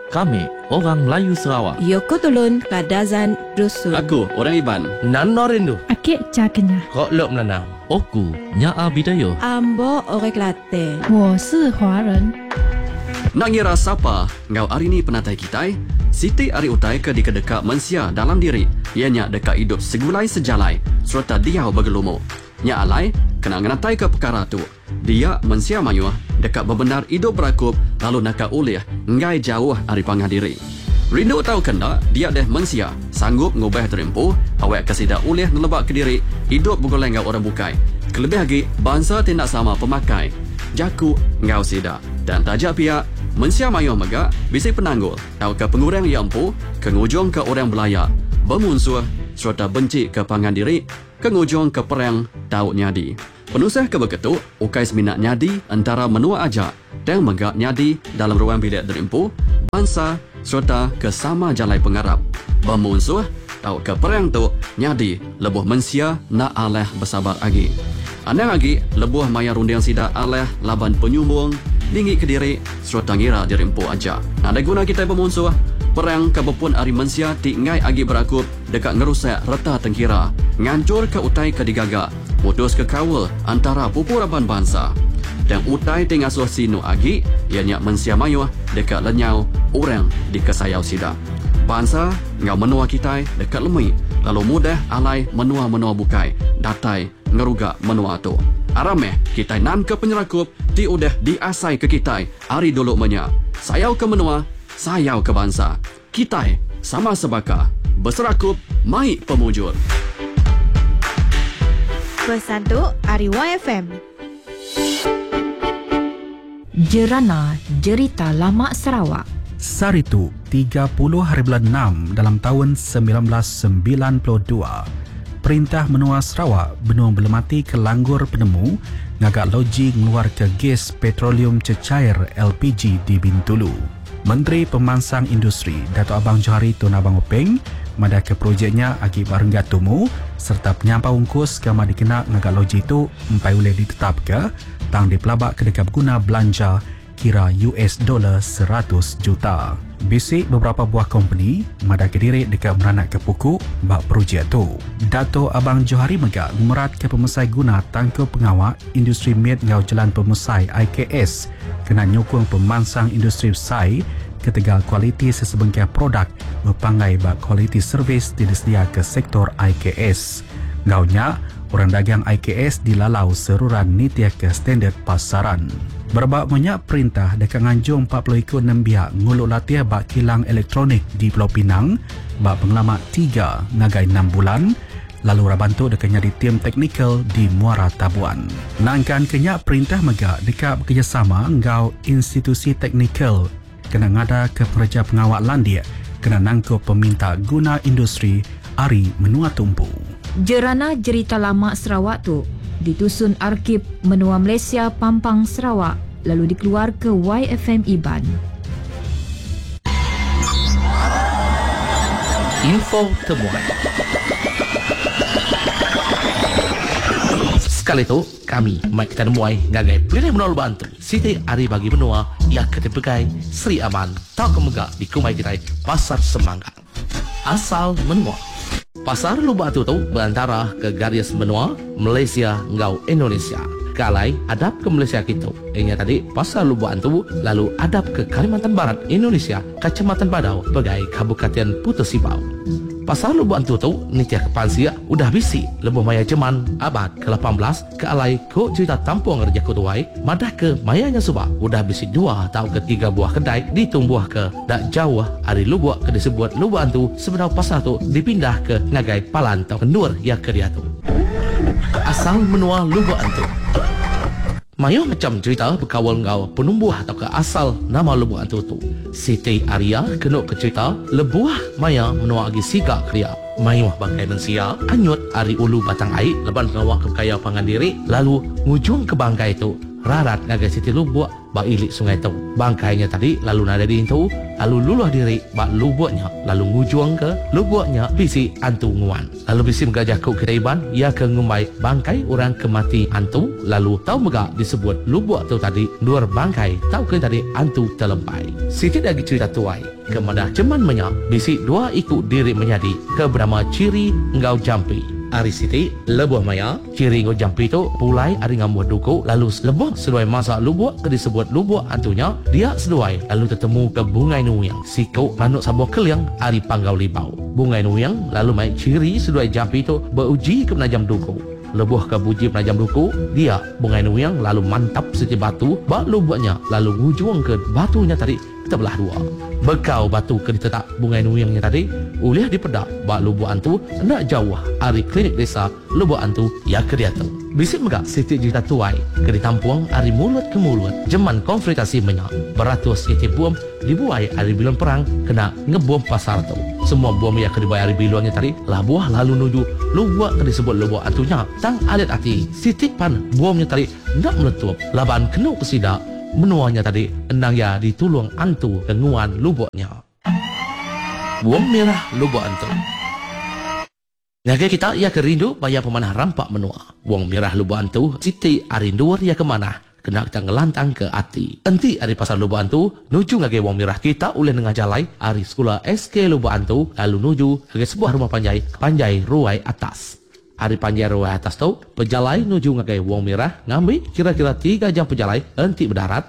Kami orang Melayu Sarawak. Yoko Tulun Kadazan Dusun. Aku orang Iban. Nan Norindu. Akik Cakenya. Kok lok menanam. Oku Nyaa Bidayo. Ambo Orang Kelantan. 我是华人。 Nak ngira siapa ngau hari ni penatai kita? Siti ari utai ke dekat mensia dalam diri. Ianya dekat hidup segulai sejalai serta dia bergelumu. Nya alai kena nganatai ke perkara tu. Dia mensia mayuah dekat bebenar hidup berakup lalu nak ulih ngai jauh ari pangah diri. Rindu tahu kena dia deh mensia sanggup ngubah terempuh awak kesida ulih nelebak ke diri hidup bergoleng ngau orang bukai. Kelebih lagi bangsa tindak sama pemakai. Jaku ngau sida dan tajak pihak mensia mayuh megak bisi penanggul tahu ke pengurang yang empu kengujung ke orang belayak bermunsuh serta benci ke pangan diri kengujung ke perang tahu nyadi. Penusah ke beketuk ukai seminat nyadi antara menua ajak dan megak nyadi dalam ruang bilik terimpu bangsa serta ke sama jalai pengarap bermunsuh tahu ke perang tu nyadi lebuh mensia nak aleh bersabar lagi. Anang lagi lebuh maya rundiang sida aleh laban penyumbung tinggi ke diri serta ngira dirimpu aja. Ada guna kita bermunsuh perang kebepun ari mensia ti ngai agi berakup dekat ngerusak reta tengkira ngancur ke utai ke digaga putus ke kawal antara pupuraban bangsa dan utai tingasuh sinu agi ianya mensia mayuh dekat lenyau orang di kesayau sida. Bangsa ngau menua kita dekat lemui lalu mudah alai menua-menua bukai datai ngerugak menua tu. Arameh kita nan ke penyerakup ti udah diasai ke kita ari dulu menya. Sayau ke menua, sayau ke bangsa. Kita sama sebaka berserakup mai pemujur. Pesan tu Ari YFM. Jerana Jerita Lama Sarawak. Saritu 30 hari bulan 6 dalam tahun 1992. Perintah Menua Sarawak benua belemati ke langgur penemu ngagak loji ngeluar ke gas petroleum cecair LPG di Bintulu. Menteri Pemansang Industri Dato' Abang Johari Tun Abang Openg mada ke projeknya agi barenggat tumu serta penyampau ungkus kama dikena ngagak loji itu empai boleh ditetap ke tang dipelabak ke dekat guna belanja kira US $100 juta. Bisik beberapa buah company mada ke diri dekat meranak ke pukuk bak projek tu. Dato' Abang Johari megak merat ke pemesai guna tangko pengawak industri med ngau jalan pemesai IKS kena nyokong pemansang industri besai ketegal kualiti sesebengkah produk berpangai bak kualiti servis disedia ke sektor IKS. Ngaunya orang dagang IKS dilalau seruran nitia ke standard pasaran. Berbak banyak perintah dekat nganjung 40 ikut 6 pihak nguluk latihan bak kilang elektronik di Pulau Pinang bak pengalamat 3 ngagai 6 bulan lalu rabantu dekat nyari tim teknikal di Muara Tabuan. Nangkan kenyak perintah megak dekat bekerjasama ngau institusi teknikal kena ngada ke pekerja pengawal landia kena nangkup peminta guna industri Ari Menua Tumpu. Jerana Jerita Lama Sarawak tu ditusun Arkib Menua Malaysia Pampang Sarawak lalu dikeluar ke YFM Iban. Info temuan. Sekali tu kami mai kita nemuai ngagai pilih menol bantu Siti Ari bagi menua yang ketepegai Sri Aman tak kemegak di kumai kita Pasar Semangga. Asal menua Pasar Lubak tu berantara ke garis benua Malaysia ngau Indonesia. Kalai adap ke Malaysia kita. Ini tadi Pasar Lubak tu lalu adap ke Kalimantan Barat Indonesia, Kecamatan Badau, bagai Kabupaten Putus Sibau. Pasar Lubak tu nitia ke Pansia udah bisi lebih maya Jeman abad ke-18 ke alai ko cerita tampung kerja kutuai madah ke mayanya subak udah bisi 2 atau ke 3 buah kedai ditumbuh ke dak jauh hari Lubak ke disebut Lubak tu sebenarnya pasar tu dipindah ke ngagai Palan atau Kendur ya ke dia tu. Asal menua Lubak tu Mayo macam cerita berkawal ngau penumbuh atau ke asal nama Lubuk Antu tu. Siti Arya kena ke cerita lebuah maya menua agi siga kriya. Mayo bangkai mensia anyut ari ulu batang air leban ngawak ke kaya pangan diri lalu ngujung ke bangkai tu rarat ngagai Siti Lubuk ba ilik sungai tu. Bangkainya tadi lalu nada di itu lalu luluh diri bak lubuknya, lalu ngujuang ke lubuknya bisi antu nguan. Lalu bisi megajah kau kedaiban, ia ke ngumbai bangkai orang kemati antu, lalu tahu megak disebut lubuk tu tadi luar bangkai, tahu ke tadi antu terlempai. Sikit lagi cerita tuai, kemana ceman menyak, bisi dua ikut diri menjadi ke bernama ciri engkau jampi. Ari Siti lebuh maya ciri ngau jampi tu pulai ari ngamuh duku lalu lebuh sesuai masa lubuk ke disebut lubuk antunya dia sesuai lalu ketemu ke bungai nuyang sikau manuk sabuh keliang ari panggau libau bungai nuyang lalu mai ciri sesuai jampi tu beruji ke penajam duku lebuh ke buji penajam duku dia bungai nuyang lalu mantap seci batu bak lubuknya lalu ngujung ke batunya tadi terbelah dua bekau batu ke ditetak bungai nuyangnya tadi ulih dipedak bak lubuk antu nak jauh ari klinik desa lubuk antu ya ke dia tu bisik megak Siti cerita tuai ke ditampung ari mulut ke mulut jeman konfrontasi menyak beratus iti bom dibuai ari bilon perang kena ngebom pasar tu semua bom yang ke dibuai ari bilonnya tadi lah buah lalu nuju lubuk ke disebut lubuk antunya tang alit hati Siti pan bomnya tadi nak meletup laban kena kesidak menuanya tadi endang ya ditulung antu kenguan lubuknya. Buang merah lubuk antu. Naga kita ia kerindu bayar pemanah rampak menua. Buang merah lubuk antu Siti ari luar ia kemana? Kena kita ngelantang ke hati. Enti ari pasar lubuk antu nuju ngage buang merah kita uleh nengah jalai ari sekolah SK lubuk antu lalu nuju ke sebuah rumah panjai ruai atas. Hari panjai ruai atas tu, pejalai nuju ngagai wong merah ngambil kira-kira 3 jam pejalai enti berdarat